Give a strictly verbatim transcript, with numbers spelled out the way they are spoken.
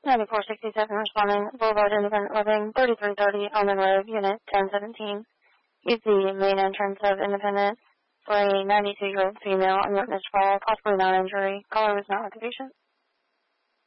ninety-four sixty-seven responding, Boulevard Independent Living, thirty-three thirty Elman Road, Unit ten seventeen. Use the main entrance of Independent for a ninety-two-year-old female on witness call, possibly non-injury. Caller was not with the patient.